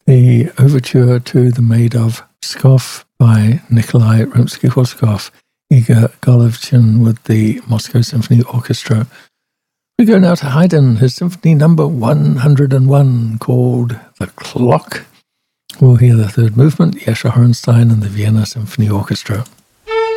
the overture to The Maid of Pskov by Nikolai Rimsky-Korsakov, Igor Golovchin with the Moscow Symphony Orchestra. We go now to Haydn, his Symphony number 101, called The Clock. We'll hear the third movement, Yasha Horenstein and the Vienna Symphony Orchestra.